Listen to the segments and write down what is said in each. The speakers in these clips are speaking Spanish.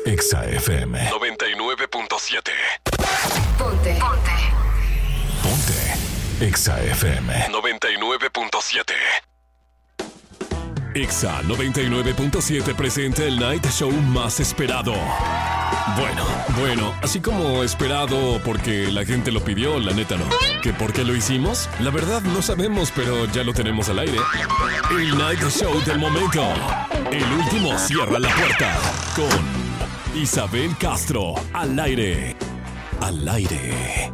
Exa FM 99.7. Ponte. Exa FM 99.7. Exa 99.7 presenta el night show más esperado. Bueno, así como esperado porque la gente lo pidió, la neta no. ¿Que por qué lo hicimos? La verdad no sabemos, pero ya lo tenemos al aire. El night show del momento. El último cierra la puerta con Isabel Castro al aire. Al aire.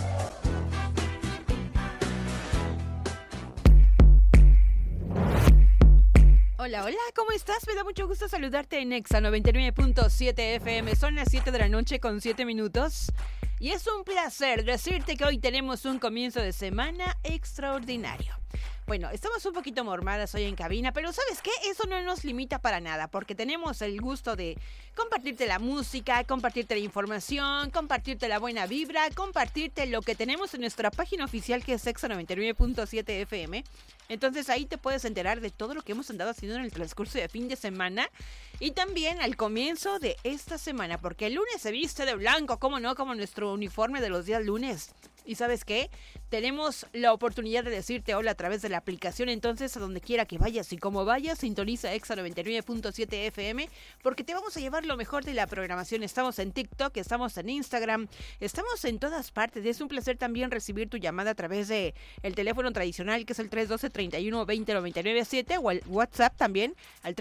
Hola, ¿cómo estás? Me da mucho gusto saludarte en Exa 99.7 FM. Son las 7 de la noche con 7 minutos. Y es un placer decirte que hoy tenemos un comienzo de semana extraordinario. Bueno, estamos un poquito mormadas hoy en cabina, pero ¿sabes qué? Eso no nos limita para nada, porque tenemos el gusto de compartirte la música, compartirte la información, compartirte la buena vibra, compartirte lo que tenemos en nuestra página oficial que es Exa 99.7 FM. Entonces ahí te puedes enterar de todo lo que hemos andado haciendo en el transcurso de fin de semana y también al comienzo de esta semana, porque el lunes se viste de blanco, ¿cómo no? Como nuestro uniforme de los días lunes. ¿Y sabes qué? Tenemos la oportunidad de decirte hola a través de la aplicación, entonces a donde quiera que vayas y como vayas, sintoniza Exa 99.7 FM, porque te vamos a llevar lo mejor de la programación. Estamos en TikTok, estamos en Instagram, estamos en todas partes. Es un placer también recibir tu llamada a través de el teléfono tradicional, que es el 312-31-20-997, o el WhatsApp también, al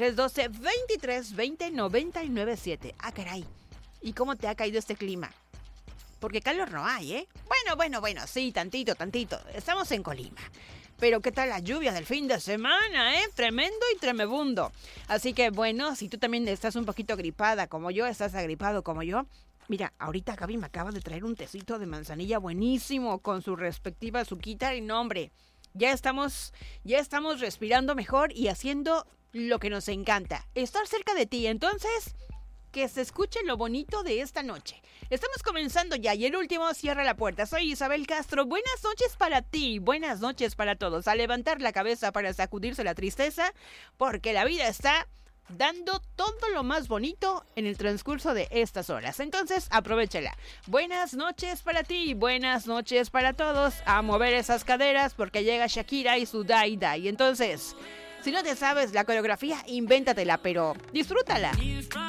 312-23-20-997. Ah, caray. ¿Y cómo te ha caído este clima? Porque calor no hay, ¿eh? Bueno, sí, tantito. Estamos en Colima. Pero ¿qué tal la lluvia del fin de semana, eh? Tremendo y tremebundo. Así que, bueno, si tú también estás un poquito gripada como yo, estás agripado como yo, mira, ahorita Gaby me acaba de traer un tecito de manzanilla buenísimo con su respectiva azuquita y no, hombre, ya estamos respirando mejor y haciendo lo que nos encanta, estar cerca de ti. Entonces, que se escuche lo bonito de esta noche. Estamos comenzando ya y el último cierra la puerta. Soy Isabel Castro. Buenas noches para ti, buenas noches para todos. A levantar la cabeza para sacudirse la tristeza, porque la vida está dando todo lo más bonito en el transcurso de estas horas. Entonces, aprovéchala. Buenas noches para ti, buenas noches para todos. A mover esas caderas porque llega Shakira y su Dai Dai. Entonces, si no te sabes la coreografía, invéntatela, pero disfrútala.